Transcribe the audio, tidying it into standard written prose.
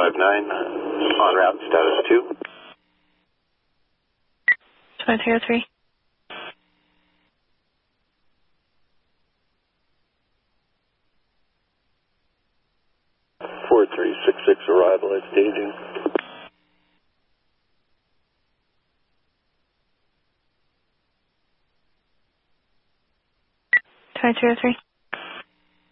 259, en route, status 2. 2303. 4366, arrival at staging. 2303.